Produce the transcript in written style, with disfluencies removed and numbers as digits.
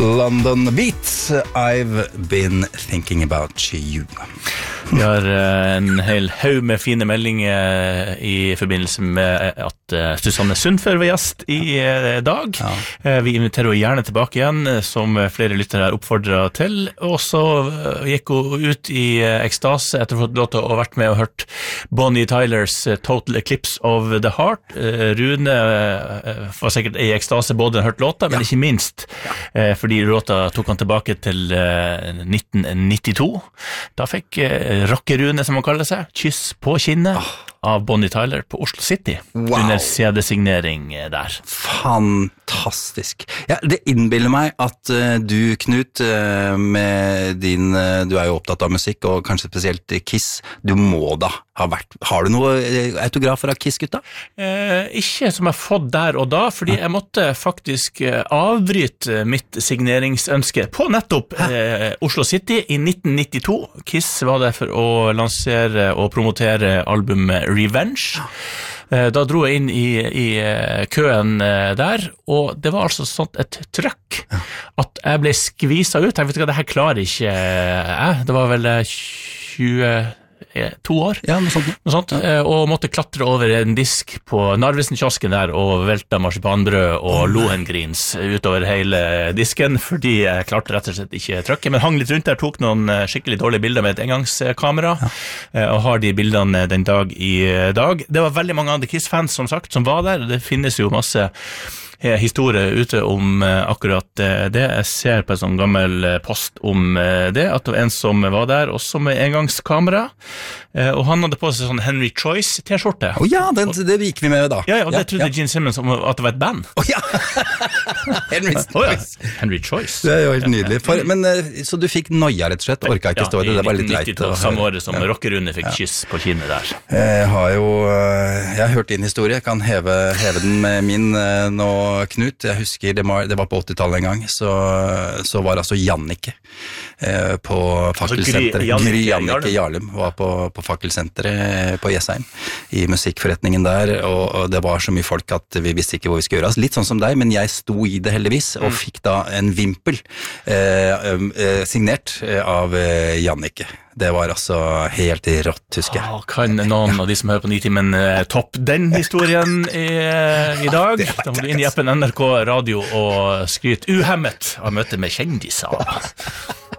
London Beats, I've been thinking about you. Vi har en hel haug med fine meldinger i forbindelse med at Susanne Sundfør var gjest i dag. Ja. Vi inviterer henne gjerne tilbake igjen, som flere lyttere har oppfordret til. Og så gikk hun ut i ekstase etter å ha fått lov til å ha vært med og hørt Bonnie Tylers Total Eclipse of the Heart. Rune var sikkert i ekstase både hørt låta, men ikke minst fordi låta tok han tilbake til 1992. Da fikk Rockerune, som han kaller seg, kyss på kinnet av Bonnie Tyler på Oslo City under CD-signering der. Fantastisk. Ja, det innbiller meg at du, Knut, med din, du er jo opptatt av musikk, og kanskje spesielt Kiss, du må da ha vært, har du noe autografer av Kiss-gutta? Ikke som jeg har fått der og da, fordi jeg måtte faktisk avbryte mitt signeringsønske på nettopp Oslo City i 1992. Kiss var der for å lansere og promotere albumet Revenge. Da dro jeg inn i køen der, og det var altså sånt et trøkk at jeg ble skvisa ut. Jeg vet ikke hva, det her klarer ikke jeg. Det var vel 22 år, noe sånt, og måtte klatre over en disk på Narvesen-kiosken der og velta marsipanbrød og lohengrins utover hele disken, fordi jeg klarte rett og slett ikke trøkke, men hang litt rundt der, tok noen skikkelig dårlige bilder med et engangskamera, og har de bildene den dag i dag. Det var veldig mange andre Kiss-fans, som sagt, som var der. Det finnes jo masse historie ute om akkurat det. Jeg ser på en sånn gammel post om det, at det var en som var der, også med engangskamera, og han hadde på seg sånn Henry Choice t-skjorte. Det gikk vi med da. Ja, og det trodde Gene Simmons om at det var et band. Henry Choice. Det er jo helt nydelig. Men, så du fikk noia rett og slett, orket ikke stå i det, det var litt leit. Ja, i samme året som Rockerune fikk kyss på kinnet der. Jeg har hørt din historie, jeg kan heve den med min nå, Knut. Jeg husker det var på 80-tallet en gang, så var altså Jannicke på Fakkelsenteret. Gry Jannicke Jarlum var på Fakkelsenteret på Jessheim i musikkforretningen der, og det var så mye folk at vi visste ikke hvor vi skulle gjøre. Altså, litt sånn som deg, men jeg sto i det heldigvis, og fikk da en vimpel signert av Jannicke. Det var altså helt rått, husker jeg. Kan noen av de som hører på Nitimen topp den historien i dag? Da må du inn i appen NRK Radio og skryt uhemmet av møte med kjendiser.